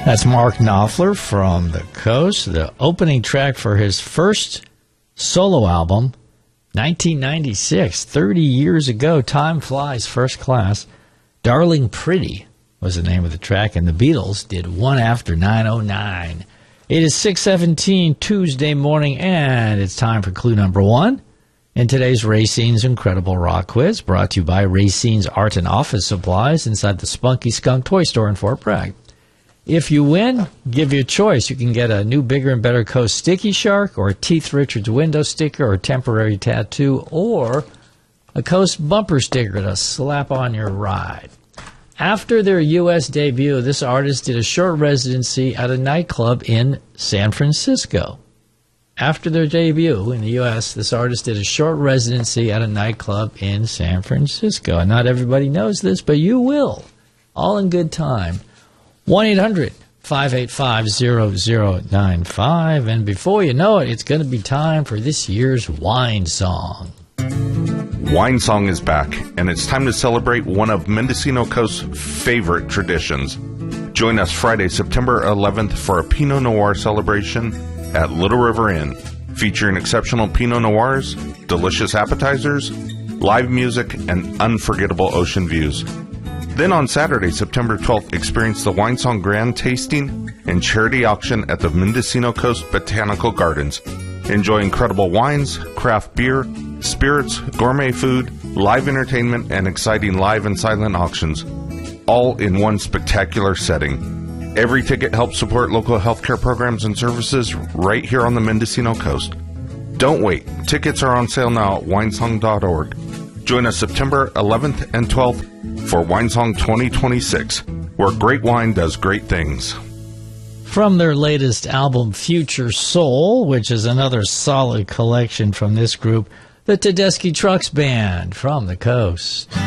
That's Mark Knopfler from the Coast, the opening track for his first solo album, 1996, 30 years ago. Time flies first class. Darling Pretty was the name of the track, and the Beatles did One After 9:09. It is 6:17 Tuesday morning, and it's time for clue number one in today's Racine's Incredible Rock Quiz, brought to you by Racine's Art and Office Supplies inside the Spunky Skunk Toy Store in Fort Bragg. If you win, give you a choice. You can get a new Bigger and Better Coast Sticky Shark, or a Teeth Richards window sticker, or a temporary tattoo, or a Coast bumper sticker to slap on your ride. After their U.S. debut, this artist did a short residency at a nightclub in San Francisco. After their debut in the U.S., this artist did a short residency at a nightclub in San Francisco. And not everybody knows this, but you will. All in good time. 1-800-585-0095. And before you know it, it's going to be time for this year's Wine Song. Wine Song is back, and it's time to celebrate one of Mendocino Coast's favorite traditions. Join us Friday, September 11th for a Pinot Noir celebration at Little River Inn, featuring exceptional Pinot Noirs, delicious appetizers, live music, and unforgettable ocean views. Then on Saturday, September 12th, experience the Wine Song Grand Tasting and Charity Auction at the Mendocino Coast Botanical Gardens. Enjoy incredible wines, craft beer, spirits, gourmet food, live entertainment, and exciting live and silent auctions, all in one spectacular setting. Every ticket helps support local healthcare programs and services right here on the Mendocino Coast. Don't wait. Tickets are on sale now at winesong.org. Join us September 11th and 12th for Winesong 2026, where great wine does great things. From their latest album, Future Soul, which is another solid collection from this group, the Tedeschi Trucks Band from the Coast.